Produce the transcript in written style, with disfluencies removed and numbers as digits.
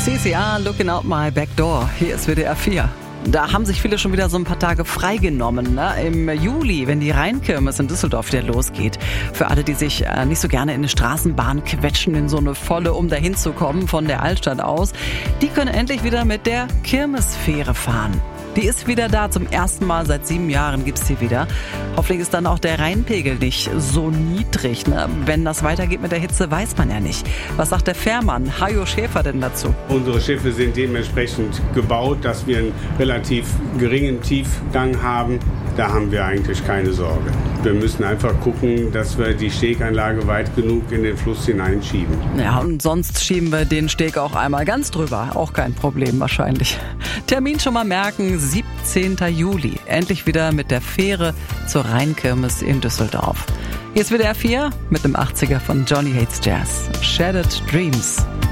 CCR, Looking Out My Back Door. Hier ist WDR 4. Da haben sich viele schon wieder so ein paar Tage freigenommen, ne? Im Juli, wenn die Rheinkirmes in Düsseldorf wieder losgeht. Für alle, die sich nicht so gerne in eine Straßenbahn quetschen, in so eine volle, um dahin zu kommen von der Altstadt aus, die können endlich wieder mit der Kirmesfähre fahren. Die ist wieder da, zum ersten Mal seit 7 Jahren gibt's die wieder. Hoffentlich ist dann auch der Rheinpegel nicht so niedrig, ne? Wenn das weitergeht mit der Hitze, weiß man ja nicht. Was sagt der Fährmann Hajo Schäfer denn dazu? Unsere Schiffe sind dementsprechend gebaut, dass wir einen relativ geringen Tiefgang haben. Da haben wir eigentlich keine Sorge. Wir müssen einfach gucken, dass wir die Steganlage weit genug in den Fluss hineinschieben. Ja, und sonst schieben wir den Steg auch einmal ganz drüber. Auch kein Problem wahrscheinlich. Termin schon mal merken, 17. Juli. Endlich wieder mit der Fähre zur Rheinkirmes in Düsseldorf. Hier ist WDR 4 mit dem 80er von Johnny Hates Jazz. Shattered Dreams.